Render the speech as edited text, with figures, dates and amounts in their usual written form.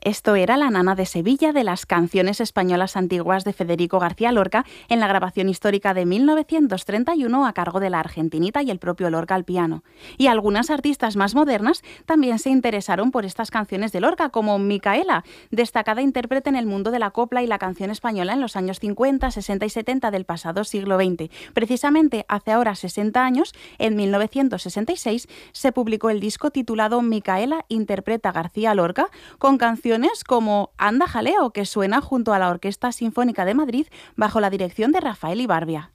Esto era La nana de Sevilla, de las canciones españolas antiguas de Federico García Lorca, en la grabación histórica de 1931 a cargo de la argentinita y el propio Lorca al piano. Y algunas artistas más modernas también se interesaron por estas canciones de Lorca, como Micaela, destacada intérprete en el mundo de la copla y la canción española en los años 50, 60 y 70 del pasado siglo XX. Precisamente hace ahora 60 años, en 1966, se publicó el disco titulado Micaela interpreta García Lorca, con canciones como Anda Jaleo, que suena junto a la Orquesta Sinfónica de Madrid bajo la dirección de Rafael Ibarbia.